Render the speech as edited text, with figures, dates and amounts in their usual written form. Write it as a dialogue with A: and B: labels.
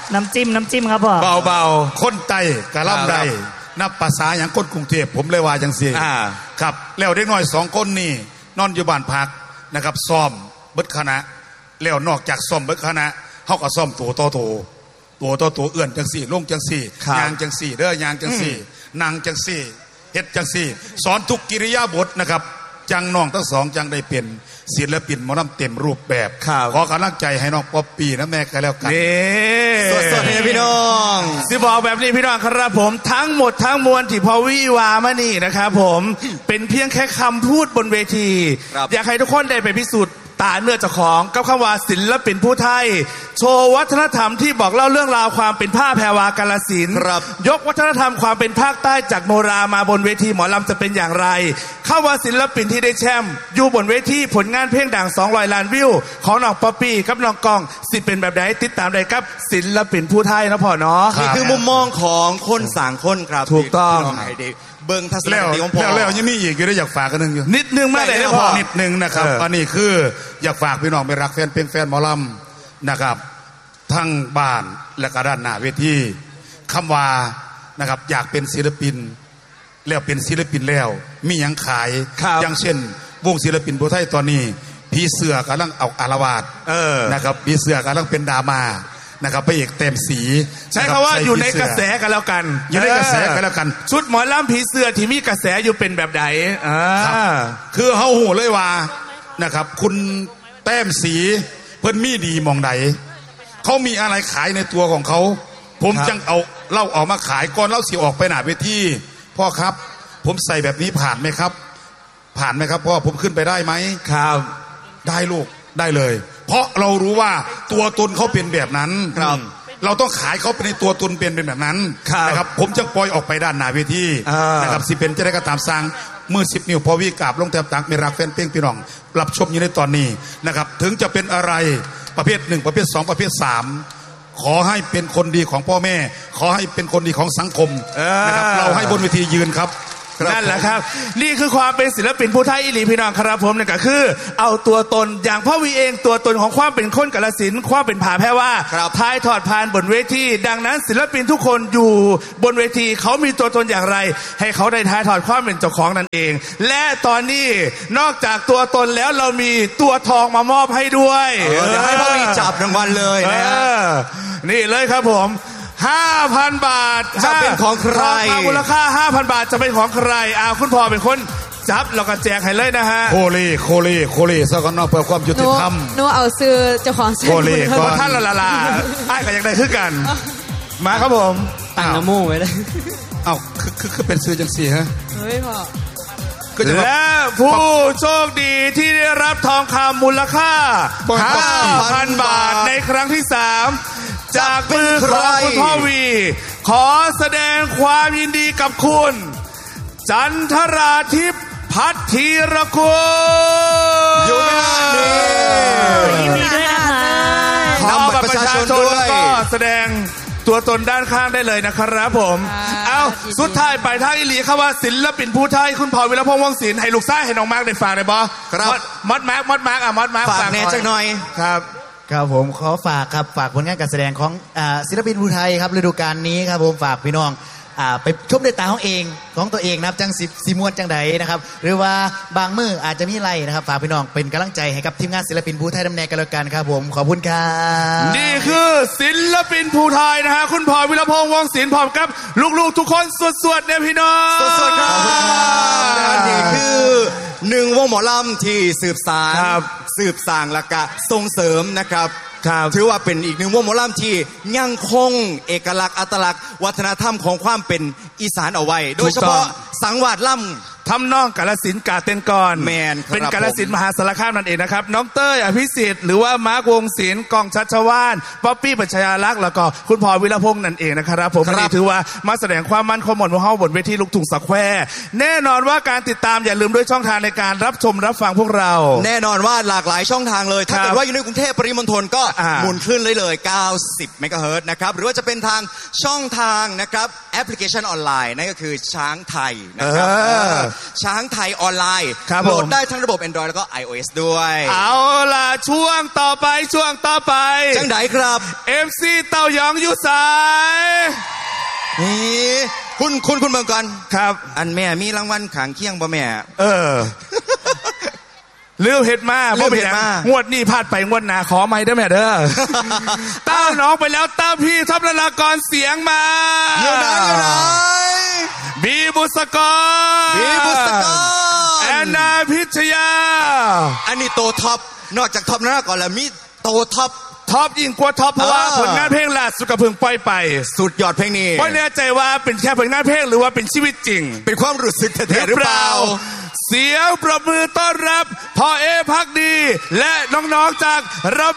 A: น้ำจิ้มครับพ่อ
B: เบาๆคนไตกะล่ำใดนับภาษาอย่างคนกรุงเทพผมเลยว่าจังซี่ครับแล้วเด็กน้อย2คนนี่นอนอยู่บ้านพักนะครับซ้อมเบิดคณะแล้วนอกจากซ้อมเบิดคณะเฮาก็ซ้อมตัวต่อตัวเอื้อนจังซี่ลงจังซี่ยางจังซี่เด้อยางจังซี่นั่งจังซี่เฮ็ดจังซี่สอนทุกกิริยาบทนะครับจังน้องทั้งสองจังได้เป็นศิลปินหมอลำเต็มรูปแบบขอกำลังใจให้น้องป๊อปปี้นะแม่กันแล้วกัน
C: สดๆเลยพี่น้องสิบอกแบบนี้พี่น้องครับผมทั้งหมดทั้งมวลที่พอวิวามานี่นะครับผมเป็นเพียงแค่คำพูดบนเวทีอยากให้ทุกคนได้ไปพิสูจน์ตาเนื้อเจ้าของกับคำว่าศิลปินผู้ไทยโชว์วัฒนธรรมที่บอกเล่าเรื่องราวความเป็นผ้าแพรวากาฬสินธุ์ยกวัฒนธรรมความเป็นภาคใต้จากโนรามาบนเวทีหมอลำจะเป็นอย่างไรคำว่าศิลปินที่ได้แชมป์อยู่บนเวทีผลงานเพลงดัง200 ล้านวิวของน้องป๊อปปี้กับน้องกองสิเป็นแบบไหนติดตามได้ครับศิลปินผู้ไทยนะพ่อเนาะ
D: นี่คือมุมมองของคนสางคนครับ
C: ถูกต้อง
D: เบิ้งทัศนคติของพ่อ
B: แล้วยังมีอีกอยู่ได้อยากฝากกันนึงอยู่
C: นิดนึงไม่ได้นะพ่อ
B: นิดนึงนะครับอันนี้คืออยากฝากพี่น้องไปรักแฟนเป็นแฟนหมอลำนะครับทั้งบ้านและก็ด้านหน้าเวทีคำว่านะครับอยากเป็นศิลปินแล้วเป็นศิลปินแล้วมีอย่างขายอย่างเช่นวงศิลปินผู้ไทยตอนนี้พี่เสือกำลังเอาอารวาสนะครับพี่เสือกำลังเป็นดราม่านะครับพระเอกเต็มสี
C: ใช้คำว่าอยู่ในกระแสกันแล้วกัน
B: อยู่ในกระแสกันแล้วกัน
C: ชุดหมอลำผีเสื้อที่มีกระแสอยู่เป็นแบบใด
B: คือเฮาหูเลยว่านะครับคุณแต้มสีเพิ่นมีดีมองใดเขามีอะไรขายในตัวของเขาผมจังเอาเล่าออกมาขายก่อนเล่าสิออกไปหน้าเวทีพ่อครับผมใส่แบบนี้ผ่านไหมครับพ่อผมขึ้นไปได้ไหม
C: ครับ
B: ได้ลูกได้เลยเพราะเรารู้ว่าตัวตนเขาเป็นแบบนั้นเราต้องขายเขาเป็นในตัวตนเป็นแบบนั้นนะครับผมจะปล่อยออกไปด้านหน้าเวทีนะครับสิเป็นจะได้ก็ตามสร้างมือ10 นิ้วพอวิกาบลงแทบตักมีรักแฟนเพลงพี่น้องรับชมอยู่ในตอนนี้นะครับถึงจะเป็นอะไรประเภท1ประเภท2ประเภท3ขอให้เป็นคนดีของพ่อแม่ขอให้เป็นคนดีของสังคมนะครับเราให้บนเวทียืนครับ
C: นั่นแหละครับนี่คือความเป็นศิลปินผู้ไทยอีหลีพี่น้องครับผมเนี่ยก็คือเอาตัวตนอย่างพ่อวีเองตัวตนของความเป็นคนกาฬสินธุ์ความเป็นผาแพรว่าทายทอดผ่านบนเวทีดังนั้นศิลปินทุกคนอยู่บนเวทีเขามีตัวตนอย่างไรให้เขาได้ทายทอดความเป็นเจ้าของนั่นเองและตอนนี้นอกจากตัวตนแล้วเรามีตัวทองมามอบให้ด้วย
D: เดี๋ยวให้พ่อวีจับรางวัลเลยนะ
C: นี่เลยครับผม5,000 บาท
D: จะเป็นของใคร
C: มูลค่า 5,000 บาทจะเป็นของใครคุณพ่อเป็นคนจับเราก็แจกให้เลยนะฮะ
B: โคลีสักคนนอกเพื่อความยุติธรรม
A: หนูเอาซื้อเจ้าของซื้อ
B: โคลี
C: ก็ท่านละไอ้ก็ยังได้คือกันมาครับผม
A: ตั้งน้ำมูกไว้เลย
B: เอาคือเป็นซื้อจังสี่ฮะ
A: เฮ้ยพ่อ
C: และผู้โชคดีที่ได้รับทองคำมูลค่า 5,000 บาทในครั้งที่3จากมือของคุณพ่อวีขอแสดงความยินดีกับคุณจันทราทิพย์พัทธีรกุล
D: อยู่ในนี้
A: ยินดีด้วยนะคะ
C: ขอบัตรประชาชนแล้วก็แสดงตัวตนด้านข้างได้เลยนะครับผมเอาสุดท้ายไปทางอิลีครับว่าศิลปินผู้ไทยคุณพ่อวิรพงษ์วงศิลป์ให้ลูกชายให้น้องมาร์กได้ฝากได้บ่
D: ครับ
C: มดมาร์ก
D: ฝากแน่จังหน่อย
E: ครับผมขอฝากผลงานการแสดงของศิลปินผู้ไทยครับฤดูกาลนี้ครับผมฝากพี่น้องไปชมด้วยตาของตัวเองนะครับจังสิมวนจังใดนะครับหรือว่าบางมืออาจจะมีไรนะครับฝากพี่น้องเป็นกำลังใจให้กับทีมงานศิลปินผู้ไทยดำเนินกันแล้วกันครับผมขอบคุณครับ
C: นี่คือศิลปินผู้ไทยนะฮะคุณพ่อวิรพงษ์วงศิลป์พร้อมกับลูกๆทุกคนสวดๆเนี่ยพี่น้อง
D: สวดๆครับนี่คือ1วงหมอลำที่สืบสานและก็ส่งเสริมนะครับถือว่าเป็นอีก1วงหมอลำที่ยังคงเอกลักษณ์อัตลักษณ์วัฒนธรรมของความเป็นอีสานเอาไว้โดยเฉพาะสังวาสล่ำ
C: ทำนองกาฬสินธุ์กาเต้นก่อนเป็นกาฬสินธุ์มหาสารคามนั่นเองนะครับน้องเต้ยอภิสิทธิ์หรือว่ามาร์ควงศิลป์กองชัชวาลป๊อปปี้ปัญชยาลักษณ์แล้วก็คุณพ่อวิรพงษ์นั่นเองนะครับผมนี่ถือว่ามาแสดงความมั่นคงหมดว่าเฮาบนเวทีลูกทุ่งสแควร์แน่นอนว่าการติดตามอย่าลืมด้วยช่องทางในการรับชมรับฟังพวกเรา
D: แน่นอนว่าหลากหลายช่องทางเลยถ้าเกิดว่าอยู่ในกรุงเทพปริมณฑลก็หมุนขึ้นเลย90 เมกะเฮิรตซ์นะครับหรือว่าจะเป็นทางช่องทางนะครับแอปพลิเคชันออนไลน์นั่นก็คือช้างไทยนะครับช้างไทยออนไลน์โหลดได้ทั้งระบบ Android แล้วก็ iOS ด้วย
C: เอาล่ะช่วงต่อไป
D: จังไดครับ
C: MC เต้ายองอยู่สาย
D: นี่คุณเมืองก่อน
C: ครับ
D: อันแม่มีรางวัลขางเคียงบ่แม่
C: เลือกเห็ดมางวดนี้พลาดไปงวดหน้าขอไม่ได้แม่เด้อเต้าน้องไปแล้วเต้าพี่ท็อปนรากรเสียงมา
D: อยู่ไหน
C: บีบุษกรแอนนาพิชยา
D: อันนี้โตท็อปนอกจากท็อปนรากรแล้วมีโตท็อป
C: ยิ่งกว่าท็อปเพราะว่าผลงานเพลงล่าสุดกับเพิ่งปล่อยไป
D: สุดยอดเพลงนี้
C: ไม่แน่ใจว่าเป็นแค่ผลงานเพลงหรือว่าเป็นชีวิตจริง
D: เป็นความรู้สึกแท้ๆหรือเปล่า
C: เสียงปรบมือต้อนรับพ่อเอพักดีและน้องๆจากระ